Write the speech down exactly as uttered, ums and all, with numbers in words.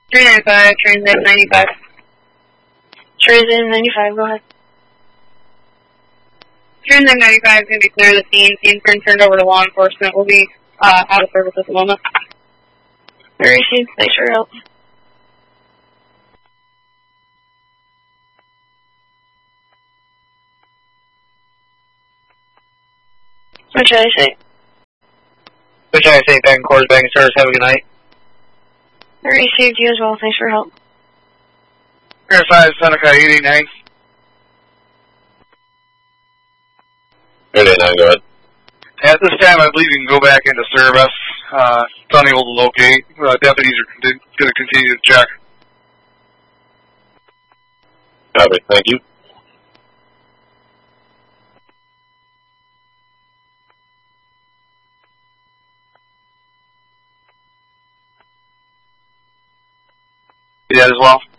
three ninety-five, Transit ninety-five. Transit ninety-five, go ahead. Transit ninety-five is going to be clear of the scene. Scene's been turned over to law enforcement. We'll be uh, out of service at the moment. Very received. Thanks for your help. What should I say? What should I say? Back in quarters, back in service. Have a good night. Very received. You as well. Thanks for your help. Air five, Seneca eight eight nine. eight eight nine, go ahead. At this time, I believe you can go back into service. Uh, it's unable to locate. Uh, deputies are going to continue to check. Copy, thank you. You that as well?